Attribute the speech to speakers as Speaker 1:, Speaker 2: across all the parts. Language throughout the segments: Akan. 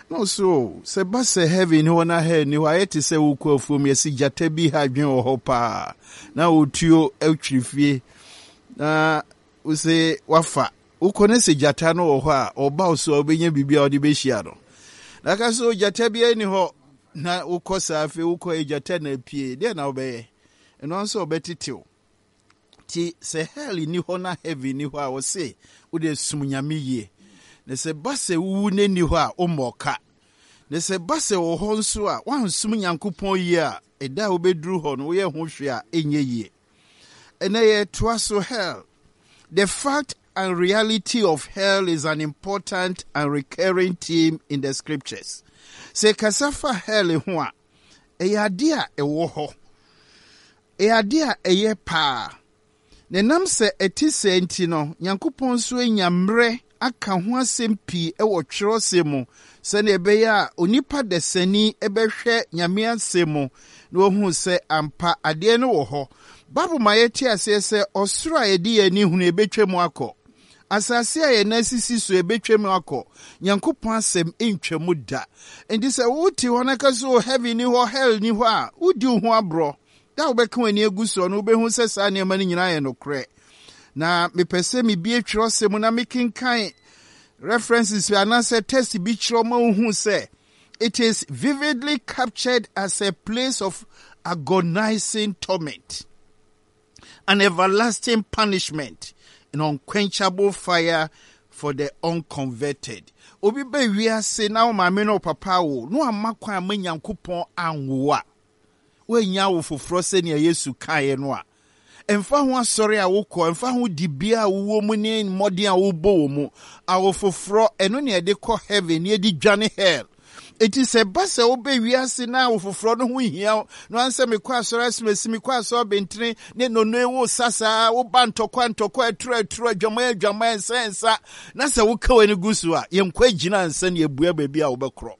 Speaker 1: No, so Sebase heaven who na he ni wa yeti se ukwa from yesi jate bi ha dwen wo pa na otuo atwifie na we say wafa ukone se jata no wo a oba so obenya bibia odi be hia no na ka so jata bi ani ho na ukosa afi uko ejata na pie de na obeye eno nso obetitew ti se hell ni ho na heaven ni ho a wo se wo de sumnyame yie ne se base wu ne ni ho a omoka ne se base wo ho nso a wansum nyankopon yi a eda obeduru ho no wo ye ho hwe a enye yie ene ye toaso hell. The fact and reality of hell is an important and recurring theme in the scriptures. Se kasafa hell ho a eyade a ewo ho eyade a eye pa ne nam se etise enti no nyankopon so enyamre aka ho asem pi ewo twerosemu se ne ebeya onipa desani ebehwe nyame asemu na ohun se ampa ade no wo ho babu mayeti asese osoro a yedi ani hunu ebetwemu akọ asase a yenasisi so ebetwemu akọ nyankopon asem entwemu da endi se wuti hona kaso heaven ni ho hell ni ho a udi ho abro da obeka wani eguso no obehu se sa ne ma ni nyina ye no kre na mepese mi bie twirosem na mekinkan references anase test bi twiro ma hu se it is vividly captured as a place of agonizing torment, an everlasting punishment, an unquenchable fire for the unconverted. Obi be wia se na ma me no papa wo no amakwa amanyankopon anwoa we nya wo foforo se ne Yesu kae no a emfa ho asori a wokọ emfa ho dibia a wo mu ne modern a wo bo mu a wo foforo eno ne de kọ heaven ne de dwane hell. It is a bus obey we are see now for no here. No answer me qua so as me qua so bentine, no sasa, o banto quanto quite true, Jama sense. Nasa wuka any gusua, yam quajina and send your baby albacro.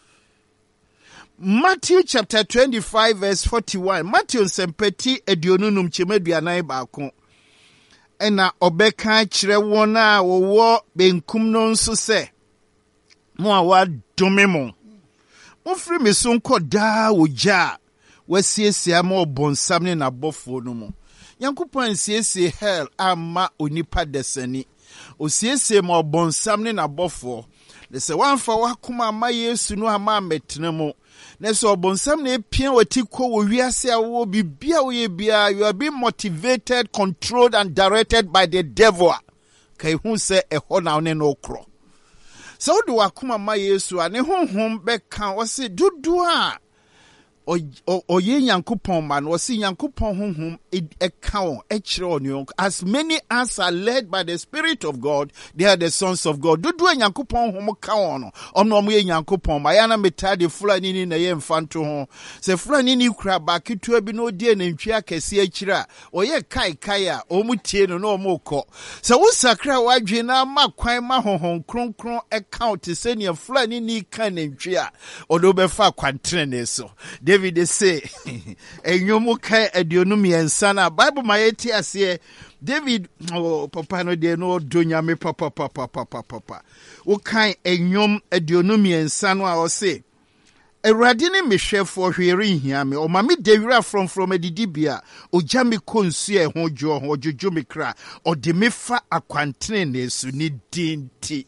Speaker 1: Matthew chapter 25, verse 41. Matthew sempeti edionunum chimedua naibakon. Ena obeka chire wona wo benkum no nso se. Mo awa domemo. Ofri me so nko da oja wasiesia ma obonsam ne na bofo no mu Yankopon siesie hell ama onipa desani osiesie ma obonsam ne na bofo ne se wanfa wakoma ama Yesu no ama metene mu ne se obonsam ne pia watiko wo wiase a wo bibia wo ye bia you are being motivated, controlled and directed by the devil kai hu se eho na ne no kro. So do akuma ma Yesu ane honhom beka wose dudu a oye Nyankopon man wose Nyankopon honhom eka on ekire on as many as are led by the Spirit of God, they are the sons of God. Dudu Nyankopon honhom ka on omno mo ye Nyankopon ma yana metade fulani ni na ye mfanto ho se fulani ni kura ba ketua bi no die na ntwi akese akira oye kai a omutie no na omukọ se wo sakra wadwe na makwan ma honhom kronkron account se ne fulani ni kan ntwi a odo be fa kwantre ne so David say enyomu kai adionum yensa na Bible mayeti ase David papa no de no donyame papa wo kan enyom adionum yensa no a o say Erade ne mehwefo hwere hia me o ma me dewira from adidibia o gya me konsu e ho jojo me kra o de me fa akwantene ne su ni dinti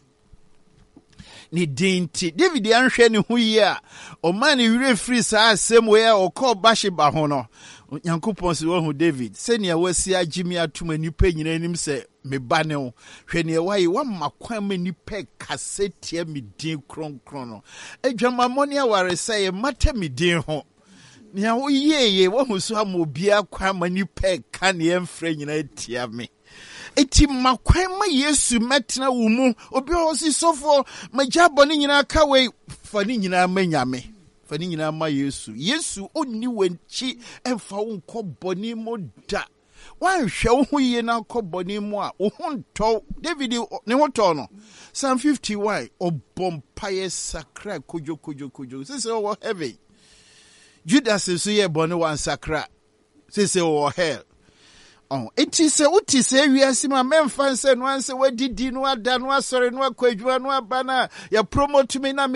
Speaker 1: David anhwe ne ho yi a o man wire free sa asem we o call Bathsheba ho no Nyankopon se wo hu David se ne wasi agimi atuma nipa nyina anim se me ba ne ho hwe ne wayi wa makwan ma nipa kasetia me din kronkron no adwamamoni aware se ye mata me din ho ne wo yeye wo hu so am obi akwa ma nipa ka ne emfra nyina tia me eti makwan ma Yesu metna wo mu obi o si sofo majaboni nyina ka we fani nyina manyame fani nyina ma Yesu onni wanchi emfa wo nkoboni mo da wan hwe wo hu ye na nkoboni mo a wo hu nto David ne ho to no Psalm 51 obompaye sakra kojo sese wo heaven Judas so ye boni wan sakra sese wo hell. Oh, it is a uti say we are sima memfan se no anse wadidi no ada no asore no akwadwa no abana ya promote me na